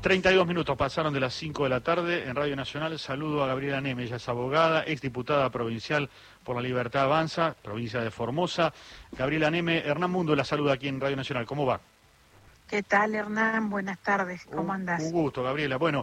32 minutos pasaron de las 5 de la tarde en Radio Nacional. Saludo a Gabriela Neme, ella es abogada, exdiputada provincial por la Libertad Avanza, provincia de Formosa. Gabriela Neme, Hernán Mundo la saluda aquí en Radio Nacional. ¿Cómo va? ¿Qué tal, Hernán? Buenas tardes, ¿cómo andás? Un gusto, Gabriela. Bueno,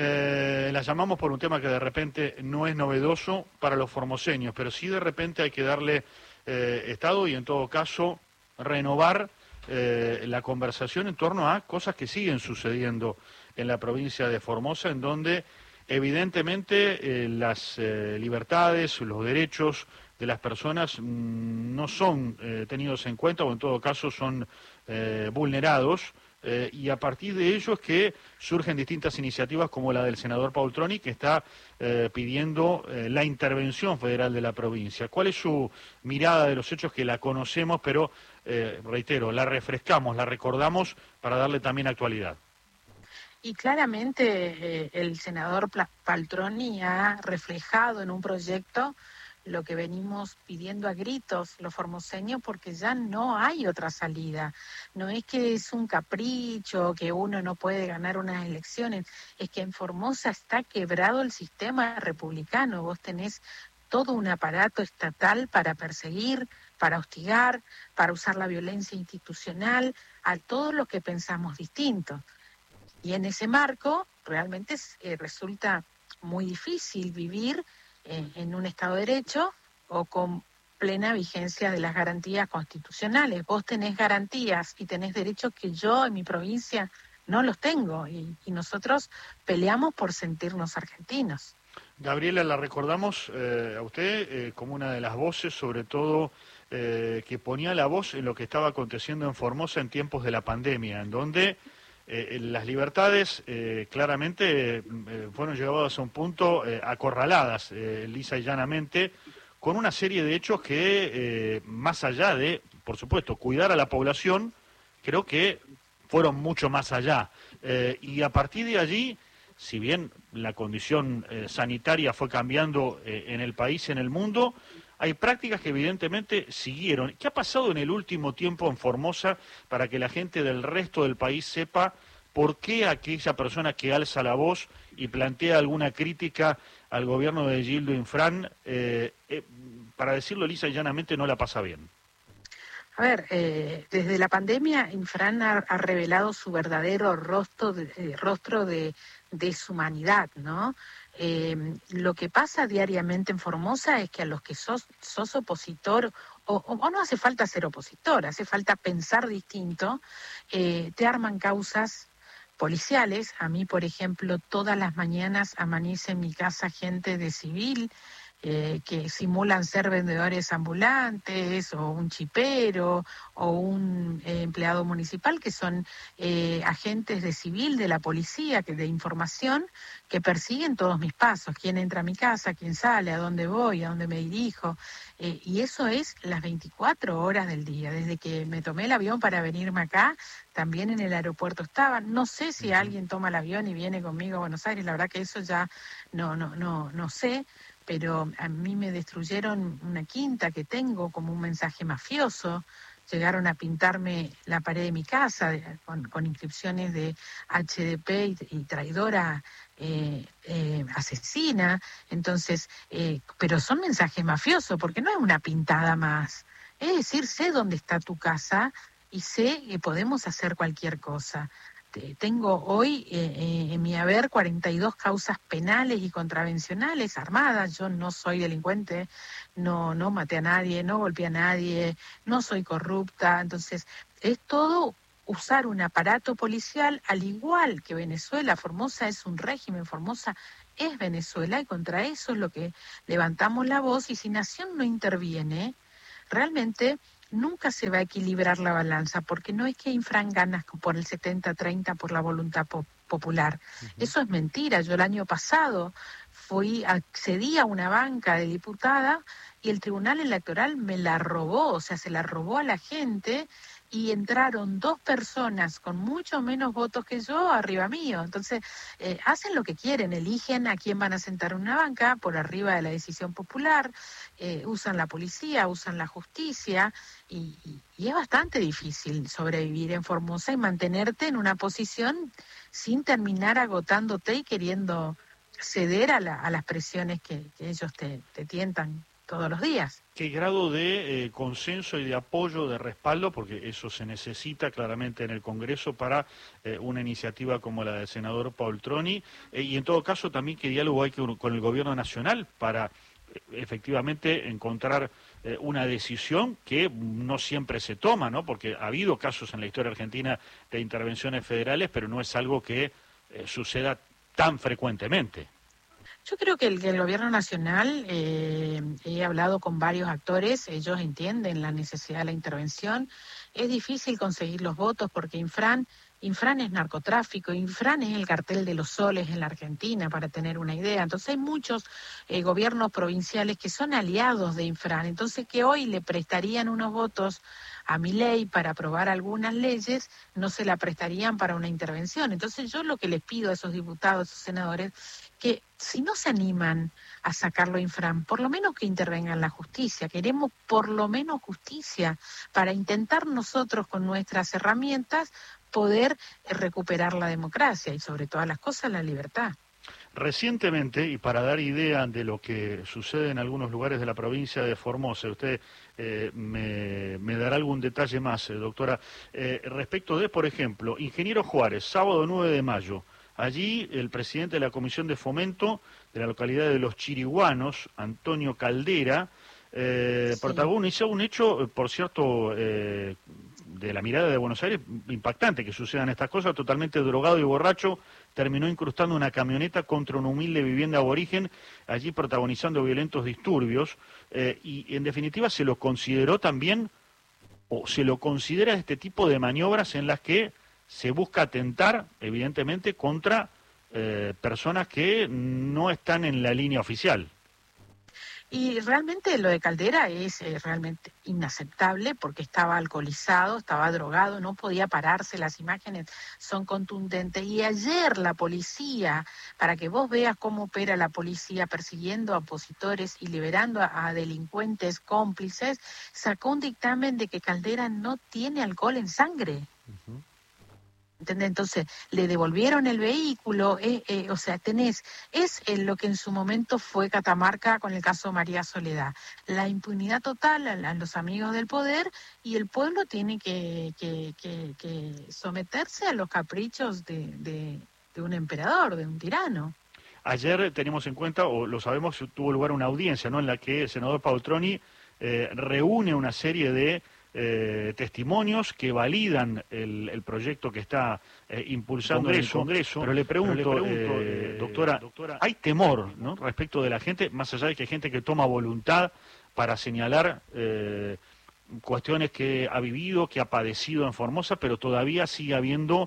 la llamamos por un tema que de repente no es novedoso para los formoseños, pero sí de repente hay que darle estado y en todo caso renovar la conversación en torno a cosas que siguen sucediendo en la provincia de Formosa, en donde evidentemente las libertades, los derechos de las personas no son tenidos en cuenta o en todo caso son vulnerados. Y a partir de ello es que surgen distintas iniciativas como la del senador Paul Troni, que está pidiendo la intervención federal de la provincia. ¿Cuál es su mirada de los hechos que la conocemos, pero, reitero, la refrescamos, la recordamos para darle también actualidad? Y claramente el senador Paltroni ha reflejado en un proyecto lo que venimos pidiendo a gritos los formoseños, porque ya no hay otra salida. No es que es un capricho, que uno no puede ganar unas elecciones, es que en Formosa está quebrado el sistema republicano. Vos tenés todo un aparato estatal para perseguir, para hostigar, para usar la violencia institucional a todos los que pensamos distinto. Y en ese marco realmente resulta muy difícil vivir en un Estado de Derecho o con plena vigencia de las garantías constitucionales. Vos tenés garantías y tenés derechos que yo en mi provincia no los tengo y nosotros peleamos por sentirnos argentinos. Gabriela, la recordamos a usted como una de las voces, sobre todo que ponía la voz en lo que estaba aconteciendo en Formosa en tiempos de la pandemia, en donde las libertades claramente fueron llevadas a un punto acorraladas, lisa y llanamente, con una serie de hechos que, más allá de, por supuesto, cuidar a la población, creo que fueron mucho más allá. Y a partir de allí, si bien la condición sanitaria fue cambiando en el país y en el mundo, hay prácticas que evidentemente siguieron. ¿Qué ha pasado en el último tiempo en Formosa para que la gente del resto del país sepa por qué aquella persona que alza la voz y plantea alguna crítica al gobierno de Gildo Infran, para decirlo lisa y llanamente, no la pasa bien? A ver, desde la pandemia, Infran ha revelado su verdadero rostro de deshumanidad, ¿no? Lo que pasa diariamente en Formosa es que a los que sos opositor, o no hace falta ser opositor, hace falta pensar distinto, te arman causas policiales. A mí, por ejemplo, todas las mañanas amanece en mi casa gente de civil, que simulan ser vendedores ambulantes o un chipero o un empleado municipal, que son agentes de civil de la policía, de información, que persiguen todos mis pasos, quién entra a mi casa, quién sale, a dónde voy, a dónde me dirijo, y eso es las 24 horas del día. Desde que me tomé el avión para venirme acá, también en el aeropuerto estaban. No sé si alguien toma el avión y viene conmigo a Buenos Aires, la verdad que eso ya no sé, pero a mí me destruyeron una quinta que tengo como un mensaje mafioso. Llegaron a pintarme la pared de mi casa con inscripciones de HDP y traidora, asesina. Entonces, pero son mensajes mafiosos, porque no es una pintada más. Es decir, sé dónde está tu casa y sé que podemos hacer cualquier cosa. Tengo hoy en mi haber 42 causas penales y contravencionales armadas. Yo no soy delincuente, no maté a nadie, no golpeé a nadie, no soy corrupta. Entonces, es todo usar un aparato policial al igual que Venezuela. Formosa es un régimen, Formosa es Venezuela, y contra eso es lo que levantamos la voz. Y si Nación no interviene, realmente nunca se va a equilibrar la balanza, porque no es que Infran gana por el 70-30 por la voluntad popular. Eso es mentira. Yo el año pasado accedí a una banca de diputada y el Tribunal Electoral me la robó, o sea, se la robó a la gente, y entraron 2 personas con mucho menos votos que yo arriba mío. Entonces, hacen lo que quieren, eligen a quién van a sentar en una banca por arriba de la decisión popular, usan la policía, usan la justicia, y es bastante difícil sobrevivir en Formosa y mantenerte en una posición sin terminar agotándote y queriendo ceder a las presiones que ellos te tientan todos los días. ¿Qué grado de consenso y de apoyo, de respaldo, porque eso se necesita claramente en el Congreso para una iniciativa como la del senador Paul Troni, y en todo caso también qué diálogo hay con el gobierno nacional para efectivamente encontrar una decisión que no siempre se toma, ¿no? Porque ha habido casos en la historia argentina de intervenciones federales, pero no es algo que suceda tan frecuentemente. Yo creo que el gobierno nacional, he hablado con varios actores, ellos entienden la necesidad de la intervención. Es difícil conseguir los votos porque Infran es narcotráfico, Infran es el cartel de los soles en la Argentina, para tener una idea. Entonces hay muchos gobiernos provinciales que son aliados de Infran, entonces que hoy le prestarían unos votos a Milei para aprobar algunas leyes, no se la prestarían para una intervención. Entonces yo lo que les pido a esos diputados, a esos senadores, que si no se animan a sacarlo Infran, por lo menos que intervengan la justicia. Queremos por lo menos justicia para intentar nosotros con nuestras herramientas poder recuperar la democracia y sobre todas las cosas la libertad. Recientemente, y para dar idea de lo que sucede en algunos lugares de la provincia de Formosa, usted me dará algún detalle más, doctora, respecto de, por ejemplo, Ingeniero Juárez, sábado 9 de mayo, allí el presidente de la Comisión de Fomento de la localidad de Los Chiriguanos, Antonio Caldera, protagonizó un hecho, por cierto, de la mirada de Buenos Aires, impactante que sucedan estas cosas, totalmente drogado y borracho, terminó incrustando una camioneta contra una humilde vivienda aborigen, allí protagonizando violentos disturbios, y en definitiva se lo consideró también, o se lo considera este tipo de maniobras en las que se busca atentar, evidentemente, contra personas que no están en la línea oficial. Y realmente lo de Caldera es realmente inaceptable porque estaba alcoholizado, estaba drogado, no podía pararse, las imágenes son contundentes. Y ayer la policía, para que vos veas cómo opera la policía persiguiendo a opositores y liberando a delincuentes cómplices, sacó un dictamen de que Caldera no tiene alcohol en sangre. Uh-huh. ¿Entendés? Entonces, le devolvieron el vehículo, o sea, es lo que en su momento fue Catamarca con el caso María Soledad. La impunidad total a los amigos del poder, y el pueblo tiene que someterse a los caprichos de un emperador, de un tirano. Ayer tenemos en cuenta, o lo sabemos, tuvo lugar una audiencia, ¿no?, en la que el senador Paul Troni reúne una serie de testimonios que validan el proyecto que está impulsando el Congreso. Pero le pregunto, doctora, ¿hay temor, ¿no?, respecto de la gente, más allá de que hay gente que toma voluntad para señalar cuestiones que ha vivido, que ha padecido en Formosa, pero todavía sigue habiendo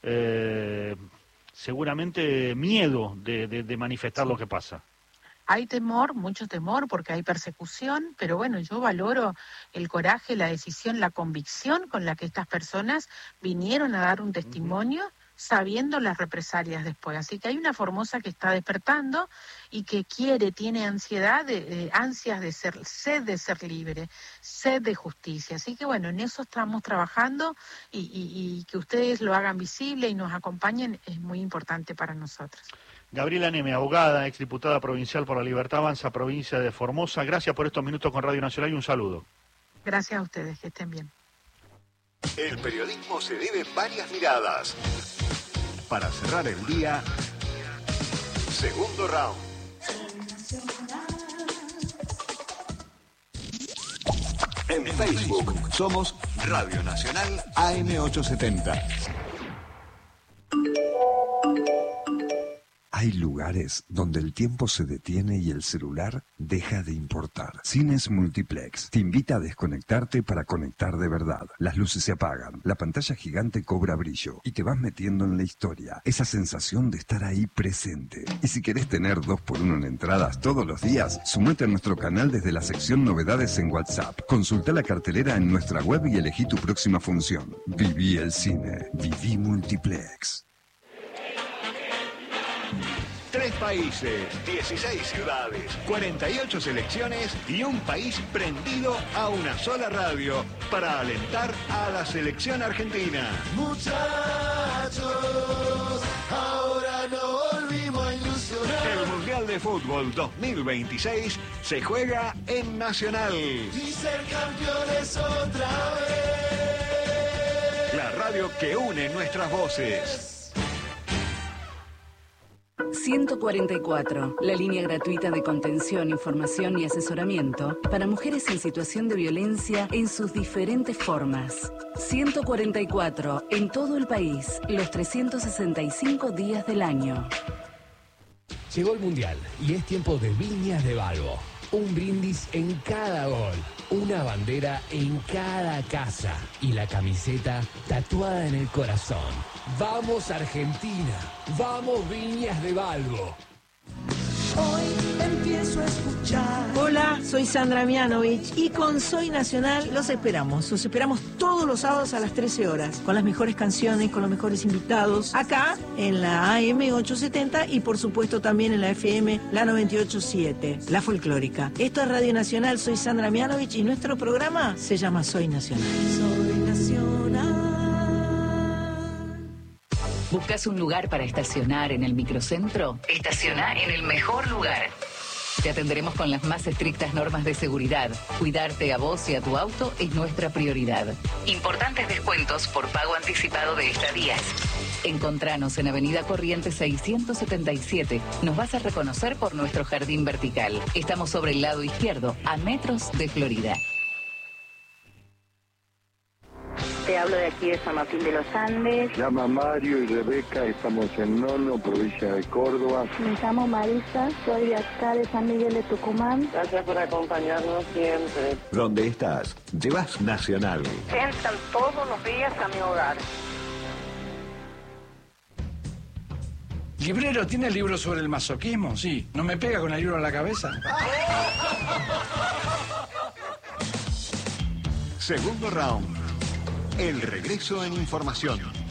seguramente miedo de manifestar lo que pasa? Hay temor, mucho temor, porque hay persecución, pero bueno, yo valoro el coraje, la decisión, la convicción con la que estas personas vinieron a dar un testimonio, sabiendo las represalias después. Así que hay una Formosa que está despertando y que tiene ansiedad, ansias de ser, sed de ser libre, sed de justicia. Así que bueno, en eso estamos trabajando, y que ustedes lo hagan visible y nos acompañen es muy importante para nosotros. Gabriela Neme, abogada, exdiputada provincial por la Libertad Avanza, provincia de Formosa. Gracias por estos minutos con Radio Nacional y un saludo. Gracias a ustedes, que estén bien. El periodismo se vive en varias miradas. Para cerrar el día, segundo round. En Facebook somos Radio Nacional AM870. Hay lugares donde el tiempo se detiene y el celular deja de importar. Cines Multiplex te invita a desconectarte para conectar de verdad. Las luces se apagan, la pantalla gigante cobra brillo y te vas metiendo en la historia. Esa sensación de estar ahí presente. Y si querés tener 2x1 en entradas todos los días, sumate a nuestro canal desde la sección Novedades en WhatsApp. Consulta la cartelera en nuestra web y elegí tu próxima función. Viví el cine. Viví Multiplex. 3 países, 16 ciudades, 48 selecciones y un país prendido a una sola radio para alentar a la selección argentina. Muchachos, ahora no volvimos a ilusionar. El Mundial de Fútbol 2026 se juega en Nacional. Y ser campeones otra vez. La radio que une nuestras voces. 144, la línea gratuita de contención, información y asesoramiento para mujeres en situación de violencia en sus diferentes formas. 144, en todo el país, los 365 días del año. Llegó el Mundial y es tiempo de Viñas de Balbo. Un brindis en cada gol, una bandera en cada casa y la camiseta tatuada en el corazón. ¡Vamos Argentina! ¡Vamos Viñas de Balbo! Hoy empiezo a escuchar. Hola, soy Sandra Mianovich y con Soy Nacional los esperamos. Los esperamos todos los sábados a las 13 horas, con las mejores canciones, con los mejores invitados, acá en la AM 870 y por supuesto también en la FM, la 98.7, la folclórica. Esto es Radio Nacional, soy Sandra Mianovich y nuestro programa se llama Soy Nacional. Soy Nacional. ¿Buscas un lugar para estacionar en el microcentro? Estaciona en el mejor lugar. Te atenderemos con las más estrictas normas de seguridad. Cuidarte a vos y a tu auto es nuestra prioridad. Importantes descuentos por pago anticipado de estadías. Encontranos en Avenida Corrientes 677. Nos vas a reconocer por nuestro jardín vertical. Estamos sobre el lado izquierdo, a metros de Florida. Te hablo de aquí de San Martín de los Andes. Llama Mario y Rebeca, estamos en Nono, provincia de Córdoba. Me llamo Marisa, soy de acá de San Miguel de Tucumán. Gracias por acompañarnos siempre. ¿Dónde estás? Llevas Nacional. Entran todos los días a mi hogar. ¿Librero tiene el libro sobre el masoquismo? Sí. ¿No me pega con el libro en la cabeza? Segundo round. El regreso en información.